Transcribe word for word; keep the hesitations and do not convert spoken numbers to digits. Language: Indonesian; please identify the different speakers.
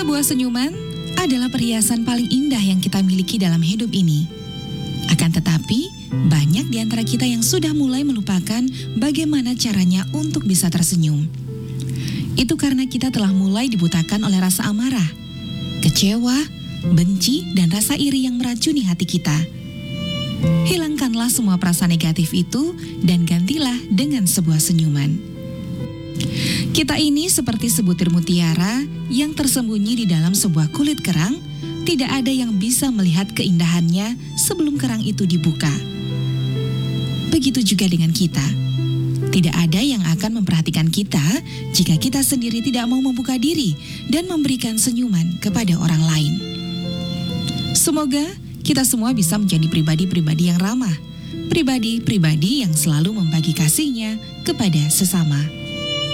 Speaker 1: Sebuah senyuman adalah perhiasan paling indah yang kita miliki dalam hidup ini. Akan tetapi, banyak di antara kita yang sudah mulai melupakan bagaimana caranya untuk bisa tersenyum. Itu karena kita telah mulai dibutakan oleh rasa amarah, kecewa, benci, dan rasa iri yang meracuni hati kita. Hilangkanlah semua perasaan negatif itu dan gantilah dengan sebuah senyuman. Kita ini seperti sebutir mutiara yang tersembunyi di dalam sebuah kulit kerang. Tidak ada yang bisa melihat keindahannya sebelum kerang itu dibuka. Begitu juga dengan kita. Tidak ada yang akan memperhatikan kita jika kita sendiri tidak mau membuka diri dan memberikan senyuman kepada orang lain. Semoga kita semua bisa menjadi pribadi-pribadi yang ramah, pribadi-pribadi yang selalu membagi kasihnya kepada sesama.